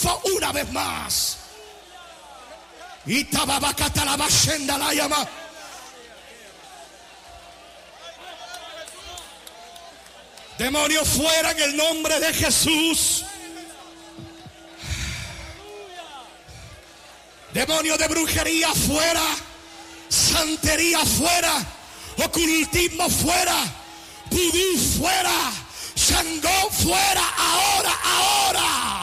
triunfo una vez más. Y tababacata la bashenda la llama. Demonio fuera en el nombre de Jesús. Demonio de brujería fuera. Santería fuera. Ocultismo fuera. Vudú fuera. Shangó fuera. Ahora.